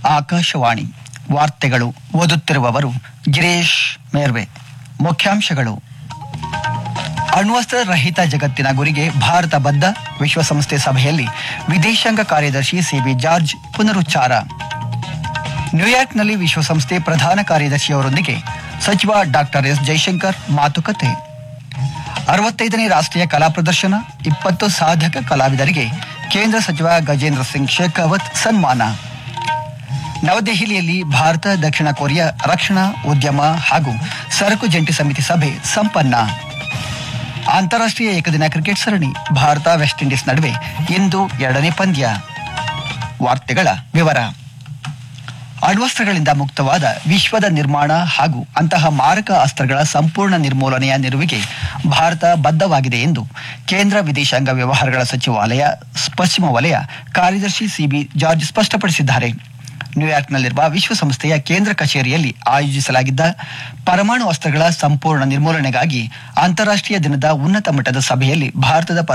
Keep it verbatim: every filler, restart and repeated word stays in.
ಆಕಾಶವಾಣಿ ವಾರ್ತೆಗಳು ಓದುತ್ತಿರುವವರು ಗಿರೀಶ್ ಮೇರ್ವೆ. ಮುಖ್ಯಾಂಶಗಳು: ಅಣ್ವಸ್ತ್ರ ರಹಿತ ಜಗತ್ತಿನ ಗುರಿಗೆ ಭಾರತ ಬದ್ಧ, ವಿಶ್ವಸಂಸ್ಥೆ ಸಭೆಯಲ್ಲಿ ವಿದೇಶಾಂಗ ಕಾರ್ಯದರ್ಶಿ ಸಿಬಿ ಜಾರ್ಜ್ ಪುನರುಚ್ಚಾರ. ನ್ಯೂಯಾರ್ಕ್ನಲ್ಲಿ ವಿಶ್ವಸಂಸ್ಥೆ ಪ್ರಧಾನ ಕಾರ್ಯದರ್ಶಿಯವರೊಂದಿಗೆ ಸಚಿವ ಡಾಕ್ಟರ್ ಎಸ್ ಜೈಶಂಕರ್ ಮಾತುಕತೆ. ಅರವತ್ತೈದನೇ ರಾಷ್ಟ್ರೀಯ ಕಲಾ ಪ್ರದರ್ಶನ, ಇಪ್ಪತ್ತು ಸಾಧಕ ಕಲಾವಿದರಿಗೆ ಕೇಂದ್ರ ಸಚಿವ ಗಜೇಂದ್ರ ಸಿಂಗ್ ಶೇಖಾವತ್ ಸನ್ಮಾನ. ನವದೆಹಲಿಯಲ್ಲಿ ಭಾರತ ದಕ್ಷಿಣ ಕೊರಿಯಾ ರಕ್ಷಣಾ, ಉದ್ಯಮ ಹಾಗೂ ಸರಕು ಜಂಟಿ ಸಮಿತಿ ಸಭೆ ಸಂಪನ್ನ. ಅಂತಾರಾಷ್ಟ್ರೀಯ ಏಕದಿನ ಕ್ರಿಕೆಟ್ ಸರಣಿ, ಭಾರತ ವೆಸ್ಟ್ ಇಂಡೀಸ್ ನಡುವೆ ಇಂದು ಎರಡನೇ ಪಂದ್ಯ. ವಾರ್ತೆಗಳ ವಿವರ. ಅಣ್ವಸ್ತ್ರಗಳಿಂದ ಮುಕ್ತವಾದ ವಿಶ್ವದ ನಿರ್ಮಾಣ ಹಾಗೂ ಅಂತಹ ಮಾರಕ ಅಸ್ತ್ರಗಳ ಸಂಪೂರ್ಣ ನಿರ್ಮೂಲನೆಯ ನಿಲುವಿಗೆ ಭಾರತ ಬದ್ಧವಾಗಿದೆ ಎಂದು ಕೇಂದ್ರ ವಿದೇಶಾಂಗ ವ್ಯವಹಾರಗಳ ಸಚಿವಾಲಯ ಪಶ್ಚಿಮ ವಲಯ ಕಾರ್ಯದರ್ಶಿ ಸಿಬಿ ಜಾರ್ಜ್ ಸ್ಪಷ್ಟಪಡಿಸಿದ್ದಾರೆ. ನ್ಯೂಯಾರ್ಕ್ನಲ್ಲಿರುವ ವಿಶ್ವಸಂಸ್ಥೆಯ ಕೇಂದ್ರ ಕಚೇರಿಯಲ್ಲಿ ಆಯೋಜಿಸಲಾಗಿದ್ದ ಪರಮಾಣು ಅಸ್ತ್ರಗಳ ಸಂಪೂರ್ಣ ನಿರ್ಮೂಲನೆಗಾಗಿ ಅಂತಾರಾಷ್ಟ್ರೀಯ ದಿನದ ಉನ್ನತ ಮಟ್ಟದ ಸಭೆಯಲ್ಲಿ ಭಾರತದ